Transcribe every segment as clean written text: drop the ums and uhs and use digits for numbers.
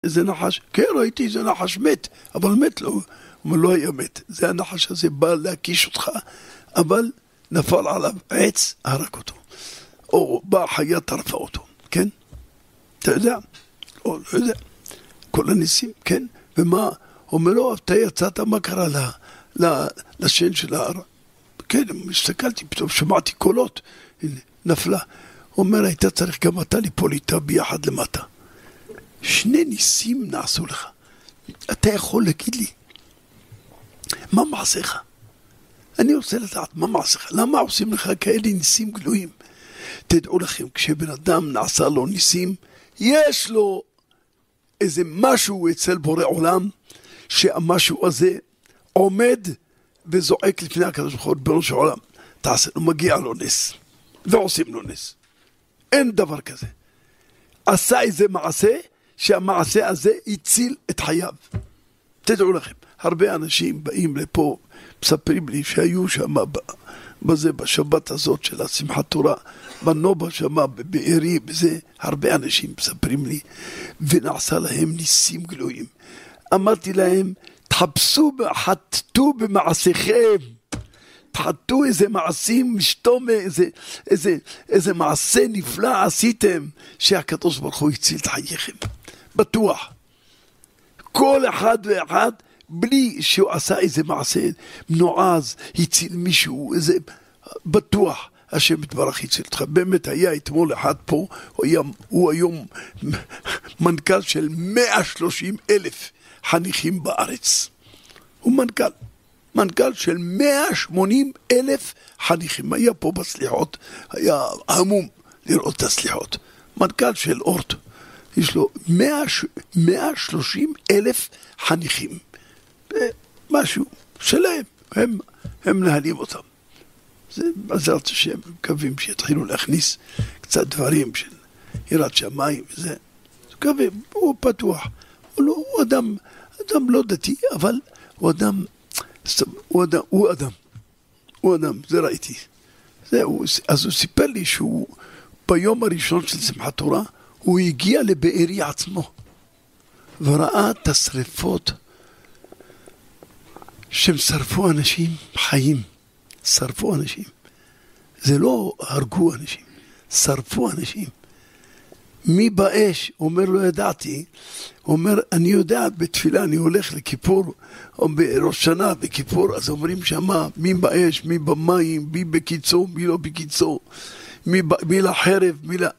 זה נחש, כן ראיתי, זה נחש מת, אבל מת לא, הוא לא היה מת. זה הנחש הזה בא להקיש אותך, אבל נפל עליו עץ, הרג אותו. או בא חיה טרפה אותו, כן? אתה יודע? או לא יודע. כל הניסים, כן? ומה? אומר לו, אתה יצאת, מה קרה לשן של ההר? כן, הסתכלתי, פתאום שמעתי קולות, הנה, נפלה. אומר, היית צריך גם אתה ליפול איתה ביחד למטה. שני ניסים נעשו לך. אתה יכול להגיד לי, מה מעשיך? אני רוצה לדעת מה מעשיך. למה עושים לך כאלה ניסים גלויים? תדעו לכם, כשבן אדם נעשה לו ניסים, יש לו איזה משהו אצל בורא עולם, שהמשהו הזה עומד וזועק לפני הקדוש ברוך הוא, ריבונו של עולם, תעשה לו, מגיע לו נס. ועושים לו נס. אין דבר כזה. עשה איזה מעשה, שהמעשה הזה הציל את חייו. תדעו לכם, הרבה אנשים באים לפה, מספרים לי שהיו שם בזה, בשבת הזאת של השמחת תורה, בנובה שם, בעירי, בזה, הרבה אנשים מספרים לי, ונעשה להם ניסים גלויים. אמרתי להם, תחפשו, חטאו במעשיכם, תחטאו איזה מעשים, משתומה, איזה מעשה נפלא עשיתם, שהקדוש ברוך הוא הציל את חייכם. בטוח. כל אחד ואחד, בלי שהוא עשה איזה מעשה נועז, הציל מישהו, איזה בטוח. השם יתברך הציל אותך. באמת היה אתמול אחד פה, הוא היום מנכ"ל של 130,000 חניכים בארץ. הוא מנכ"ל של 180,000 חניכים. היה פה בסליחות, היה המום לראות את הסליחות. מנכ"ל של אורט. יש לו 130,000 חניכים. משהו שלהם, הם מנהלים אותם. זה בעזרת השם, מקווים שיתחילו להכניס קצת דברים של יראת שמיים וזה. מקווים, הוא פתוח. הוא אדם לא דתי, אבל הוא אדם, זה ראיתי. אז הוא סיפר לי שהוא ביום הראשון של שמחת תורה, הוא הגיע לבארי עצמו, וראה את השריפות שהם שרפו אנשים חיים. שרפו אנשים. זה לא הרגו אנשים, שרפו אנשים. מי באש? אומר לא ידעתי. אומר אני יודע בתפילה, אני הולך לכיפור, או בראש שנה בכיפור, אז אומרים שמה, מי באש, מי במים, מי בקיצור, מי לא בקיצור, מי לחרב, מי לה...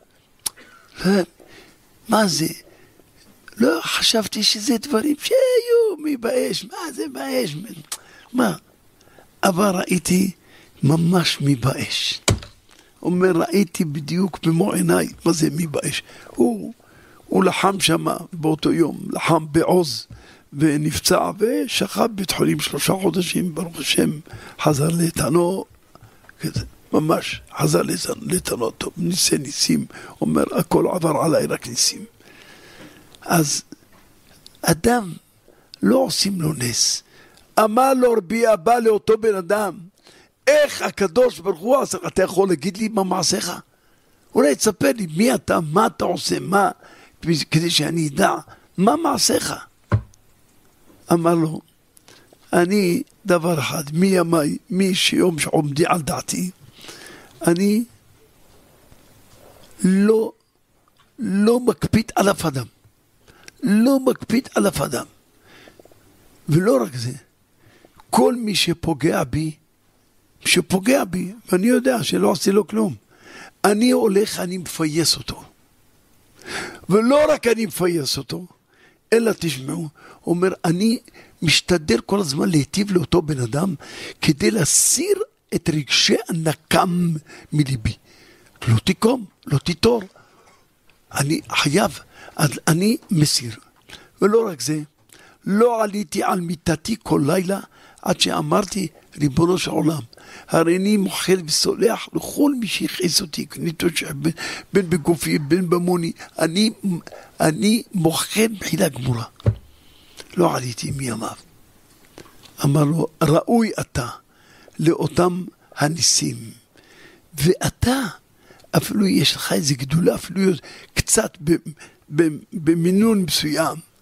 מה זה? לא חשבתי שזה דברים שהיו מי באש, מה זה באש? מה? אבל ראיתי ממש מי באש. אומר, ראיתי בדיוק במו עיניי, מה זה מי באש? הוא לחם שם באותו יום, לחם בעוז, ונפצע, ושכב בית חולים 3 חודשים, ברוך השם, חזר לאיתנו, ממש, חזר לאיתנו טוב, ניסים, אומר, הכל עבר עליי, רק ניסים. אז אדם, לא עושים לו נס. אמר לו רבי אבא לאותו בן אדם, איך הקדוש ברוך הוא עשה? אתה יכול להגיד לי מה מעשיך? אולי תספר לי מי אתה, מה אתה עושה, מה, כדי שאני אדע מה מעשיך. אמר לו, אני דבר אחד, מי שיום שעומדי על דעתי, אני לא מקפיד על אף אדם. לא מקפיד על אף אדם. ולא רק זה, כל מי שפוגע בי, ואני יודע שלא עושה לו כלום, אני הולך, אני מפייס אותו. ולא רק אני מפייס אותו, אלא תשמעו, אומר, אני משתדל כל הזמן להיטיב לאותו בן אדם, כדי להסיר את רגשי הנקם מליבי. לא תקום, לא תיטור. אני חייב, אני מסיר. ולא רק זה, לא עליתי על מיטתי כל לילה, עד שאמרתי, ריבונו של עולם, הרי אני מוחל וסולח לכל מי שיכעס אותי, בין בגופי, בין במוני, אני מוחל בחילה גמורה. לא עליתי מימיו. אמר לו, ראוי אתה לאותם הניסים, ואתה, אפילו יש לך איזה גדולה, אפילו קצת במינון מסוים,